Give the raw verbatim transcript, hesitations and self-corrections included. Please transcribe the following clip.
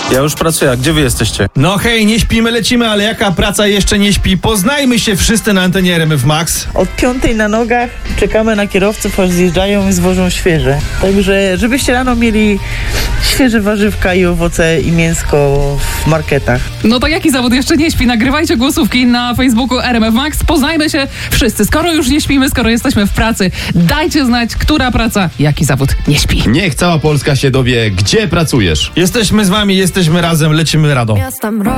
Ja już pracuję, a gdzie wy jesteście? No hej, nie śpimy, lecimy, ale jaka praca jeszcze nie śpi? Poznajmy się wszyscy na antenie R M F Max. Od piątej na nogach czekamy na kierowców, aż zjeżdżają i zwożą świeże. Także, żebyście rano mieli świeże warzywka i owoce i mięsko w marketach. No to jaki zawód jeszcze nie śpi? Nagrywajcie głosówki na Facebooku R M F Max. Poznajmy się wszyscy. Skoro już nie śpimy, skoro jesteśmy w pracy, dajcie znać, która praca, jaki zawód nie śpi. Niech cała Polska się dowie, gdzie pracujesz. Jesteśmy z wami, jesteśmy razem, lecimy radą.